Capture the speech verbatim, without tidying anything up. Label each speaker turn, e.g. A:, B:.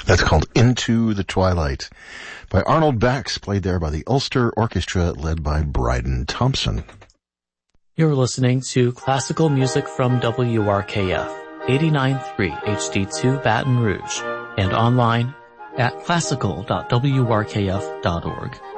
A: That's called Into the Twilight by Arnold Bax, played there by the Ulster Orchestra led by Bryden Thompson.
B: You're listening to classical music from W R K F, eighty-nine point three H D two Baton Rouge, and online at classical dot w r k f dot org.